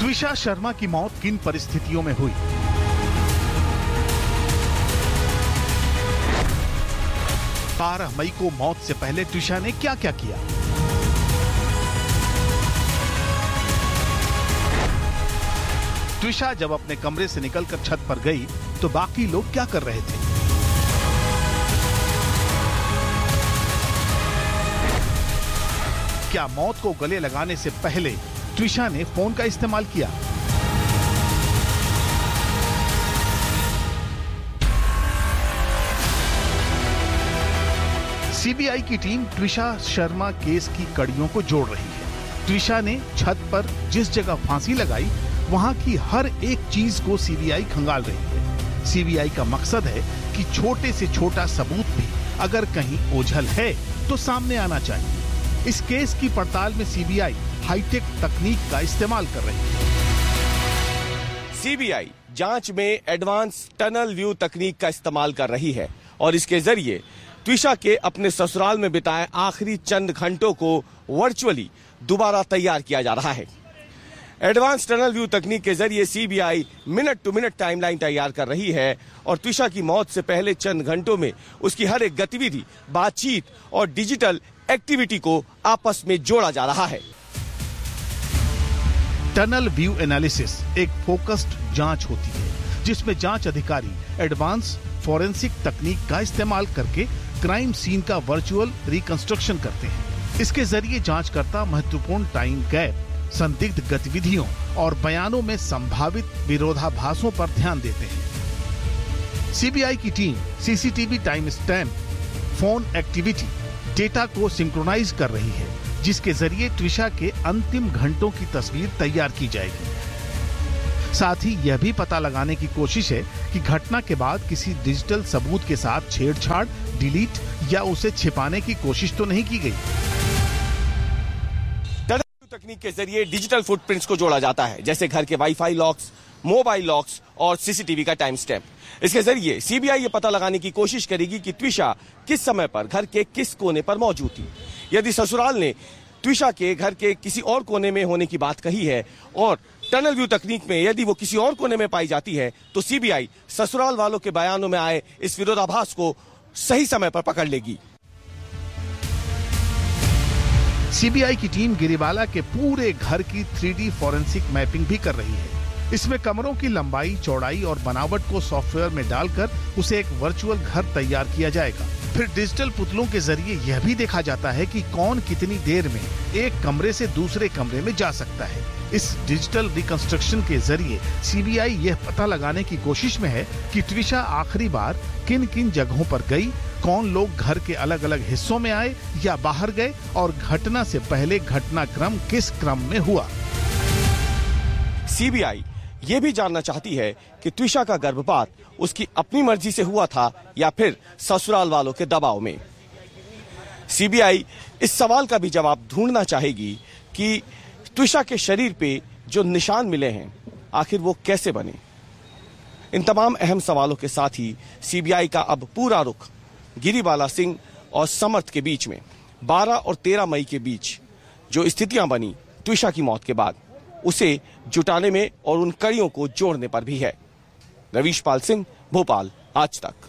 त्विषा शर्मा की मौत किन परिस्थितियों में हुई? 12 मई को मौत से पहले त्विषा ने क्या क्या किया? त्विषा जब अपने कमरे से निकलकर छत पर गई तो बाकी लोग क्या कर रहे थे? क्या मौत को गले लगाने से पहले त्विषा ने फोन का इस्तेमाल किया? सीबीआई की टीम त्विषा शर्मा केस की कड़ियों को जोड़ रही है। त्विषा ने छत पर जिस जगह फांसी लगाई वहां की हर एक चीज को सीबीआई खंगाल रही है। सीबीआई का मकसद है कि छोटे से छोटा सबूत भी अगर कहीं ओझल है तो सामने आना चाहिए। इस केस की पड़ताल में सीबीआई हाईटेक तकनीक का इस्तेमाल कर रही है। सीबीआई जांच में एडवांस टनल व्यू तकनीक का इस्तेमाल कर रही है और इसके जरिए त्विषा के अपने ससुराल में बिताए आखिरी चंद घंटों को वर्चुअली दोबारा तैयार किया जा रहा है। एडवांस टनल व्यू तकनीक के जरिए CBI minute to minute timeline तैयार कर रही है और त्विषा की मौत से पहले चंद घंटों में उसकी हर एक गतिविधि, बातचीत और डिजिटल एक्टिविटी को आपस में जोड़ा जा रहा है। टनल व्यू एनालिसिस एक फोकस्ड जांच होती है जिसमें जांच अधिकारी एडवांस फोरेंसिक तकनीक का इस्तेमाल करके क्राइम सीन का वर्चुअल रिकंस्ट्रक्शन करते हैं। इसके जरिए जांचकर्ता महत्वपूर्ण टाइम गैप, संदिग्ध गतिविधियों और बयानों में संभावित विरोधाभासों पर ध्यान देते हैं। सीबीआई की team CCTV time stamp, phone activity data को सिंक्रोनाइज कर रही है जिसके जरिए त्विषा के अंतिम घंटों की तस्वीर तैयार की जाएगी। साथ ही यह भी पता लगाने की कोशिश है कि घटना के बाद किसी डिजिटल सबूत के साथ छेड़छाड़, डिलीट या उसे छिपाने की कोशिश तो नहीं की गई। तकनीक के जरिए डिजिटल फुटप्रिंट्स को जोड़ा जाता है, जैसे घर के वाईफाई लॉक्स, मोबाइल लॉक्स और सीसीटीवी का टाइम स्टैम्प। इसके जरिए सीबीआई ये पता लगाने की कोशिश करेगी कि त्विषा किस समय पर घर के किस कोने पर मौजूद थी। यदि ससुराल ने त्विषा के घर के किसी और कोने में होने की बात कही है और टनल व्यू तकनीक में यदि वो किसी और कोने में पाई जाती है तो सीबीआई ससुराल वालों के बयानों में आए इस विरोधाभास को सही समय पर पकड़ लेगी। सीबीआई की टीम गिरिबाला के पूरे घर की 3D फॉरेंसिक मैपिंग भी कर रही है। इसमें कमरों की लंबाई, चौड़ाई और बनावट को सॉफ्टवेयर में डालकर उसे एक वर्चुअल घर तैयार किया जाएगा। फिर डिजिटल पुतलों के जरिए यह भी देखा जाता है कि कौन कितनी देर में एक कमरे से दूसरे कमरे में जा सकता है। इस डिजिटल रिकंस्ट्रक्शन के जरिए सीबीआई यह पता लगाने की कोशिश में है कि त्विषा आखिरी बार किन किन जगहों पर गई, कौन लोग घर के अलग अलग हिस्सों में आए या बाहर गए और घटना से पहले घटनाक्रम किस क्रम में हुआ। सीबीआई ये भी जानना चाहती है कि त्विषा का गर्भपात उसकी अपनी मर्जी से हुआ था या फिर ससुराल वालों के दबाव में। सीबीआई इस सवाल का भी जवाब ढूंढना चाहेगी कि त्विषा के शरीर पे जो निशान मिले हैं आखिर वो कैसे बने। इन तमाम अहम सवालों के साथ ही सीबीआई का अब पूरा रुख गिरिबाला सिंह और समर्थ के बीच में 12 और 13 मई के बीच जो स्थितियां बनी त्विषा की मौत के बाद उसे जुटाने में और उन कड़ियों को जोड़ने पर भी है। रवीश पाल सिंह, भोपाल, आज तक।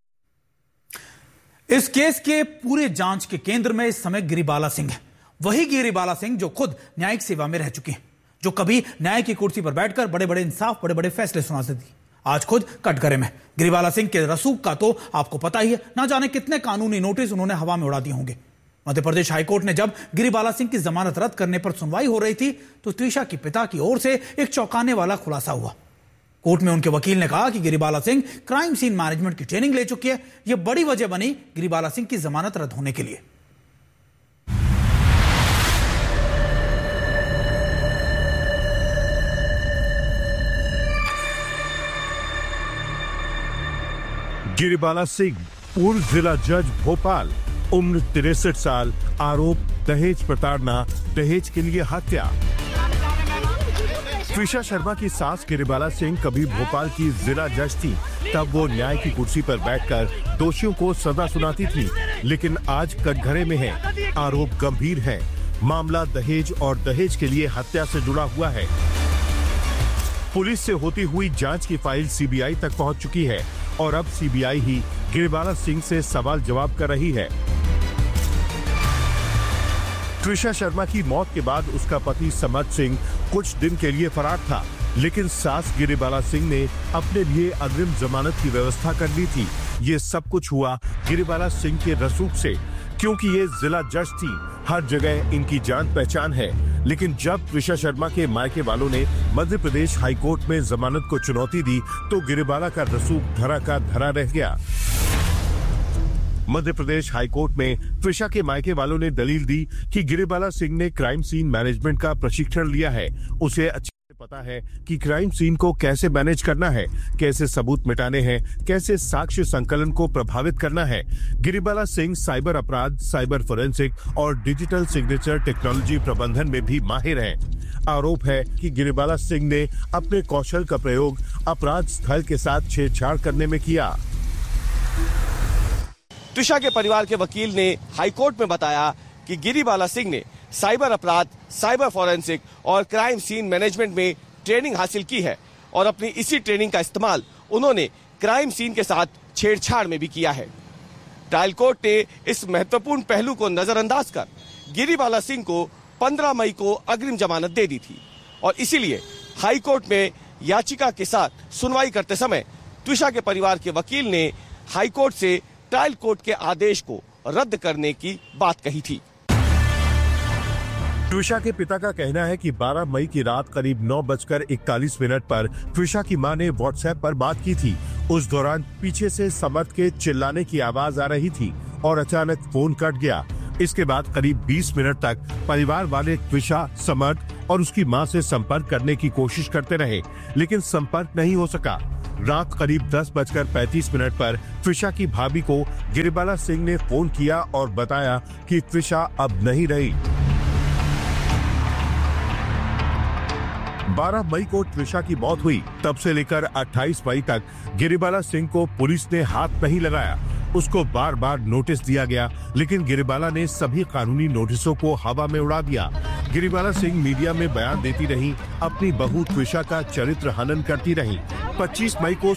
इस केस के पूरे जांच के केंद्र में इस समय गिरिबाला सिंह है। वही गिरिबाला सिंह जो खुद न्यायिक सेवा में रह चुके हैं, जो कभी न्याय की कुर्सी पर बैठकर बड़े बड़े इंसाफ, बड़े बड़े फैसले सुनाते थे, आज खुद कटघरे में। गिरिबाला सिंह के रसूख का तो आपको पता ही है, ना जाने कितने कानूनी नोटिस उन्होंने हवा में उड़ा दिए होंगे। मध्य प्रदेश हाईकोर्ट ने जब गिरिबाला सिंह की जमानत रद्द करने पर सुनवाई हो रही थी तो त्विषा के पिता की ओर से एक चौंकाने वाला खुलासा हुआ। कोर्ट में उनके वकील ने कहा कि Giribala Singh crime scene management की ट्रेनिंग ले चुकी है। यह बड़ी वजह बनी गिरिबाला सिंह की जमानत रद्द होने के लिए। गिरिबाला सिंह, पूर्व जिला जज भोपाल, उम्र 63 साल, आरोप दहेज प्रताड़ना, दहेज के लिए हत्या। त्विषा शर्मा की सास गिरिबाला सिंह कभी भोपाल की जिला जज थी, तब वो न्याय की कुर्सी पर बैठकर दोषियों को सजा सुनाती थी, लेकिन आज कटघरे में है। आरोप गंभीर है। मामला दहेज और दहेज के लिए हत्या से जुड़ा हुआ है। पुलिस से होती हुई जांच की फाइल सीबीआई तक पहुंच चुकी है और अब सीबीआई ही गिरिबाला सिंह से सवाल जवाब कर रही है। त्विषा शर्मा की मौत के बाद उसका पति समर्थ सिंह कुछ दिन के लिए फरार था, लेकिन सास गिरिबाला सिंह ने अपने लिए अग्रिम जमानत की व्यवस्था कर ली थी। ये सब कुछ हुआ गिरिबाला सिंह के रसूख से, क्योंकि ये जिला जज थी, हर जगह इनकी जान पहचान है। लेकिन जब त्विषा शर्मा के मायके वालों ने मध्य प्रदेश हाईकोर्ट में जमानत को चुनौती दी तो गिरिबाला का रसूख धरा का धरा रह गया। मध्य प्रदेश हाईकोर्ट में त्विषा के मायके वालों ने दलील दी कि गिरिबाला सिंह ने क्राइम सीन मैनेजमेंट का प्रशिक्षण लिया है, उसे अच्छे से पता है कि क्राइम सीन को कैसे मैनेज करना है, कैसे सबूत मिटाने हैं, कैसे साक्ष्य संकलन को प्रभावित करना है। गिरिबाला सिंह साइबर अपराध, साइबर फोरेंसिक और डिजिटल सिग्नेचर टेक्नोलॉजी प्रबंधन में भी माहिर हैं। आरोप है कि गिरिबाला सिंह ने अपने कौशल का प्रयोग अपराध स्थल के साथ छेड़छाड़ करने में किया। त्विषा के परिवार के वकील ने हाईकोर्ट में बताया कि गिरिबाला सिंह ने साइबर अपराध, साइबर फोरेंसिक और क्राइम सीन मैनेजमेंट में ट्रेनिंग हासिल की है और अपनी इसी ट्रेनिंग का इस्तेमाल उन्होंने क्राइम सीन के साथ छेड़छाड़ में भी किया है। ट्रायल कोर्ट ने इस महत्वपूर्ण पहलू को नजरअंदाज कर गिरिबाला सिंह को 15 मई को अग्रिम जमानत दे दी थी और इसीलिए हाईकोर्ट में याचिका के साथ सुनवाई करते समय त्विषा के परिवार के वकील ने हाईकोर्ट से ट्रायल कोर्ट के आदेश को रद्द करने की बात कही थी। त्विषा के पिता का कहना है कि 12 मई की रात करीब 9:41 पर त्विषा की मां ने व्हाट्सएप पर बात की थी। उस दौरान पीछे से समर्थ के चिल्लाने की आवाज आ रही थी और अचानक फोन कट गया। इसके बाद करीब 20 मिनट तक परिवार वाले त्विषा, समर्थ और उसकी मां से संपर्क करने की कोशिश करते रहे, लेकिन संपर्क नहीं हो सका। रात करीब 10:35 पर त्विषा की भाभी को गिरिबाला सिंह ने फोन किया और बताया कि त्विषा अब नहीं रही। 12 मई को त्विषा की मौत हुई। तब से लेकर 28 मई तक गिरिबाला सिंह को पुलिस ने हाथ नहीं लगाया। उसको बार बार नोटिस दिया गया, लेकिन गिरिबाला ने सभी कानूनी नोटिसों को हवा में उड़ा दिया। गिरिबाला सिंह मीडिया में बयान देती रही, अपनी बहू त्विषा का चरित्र हनन करती रही। 25 मई को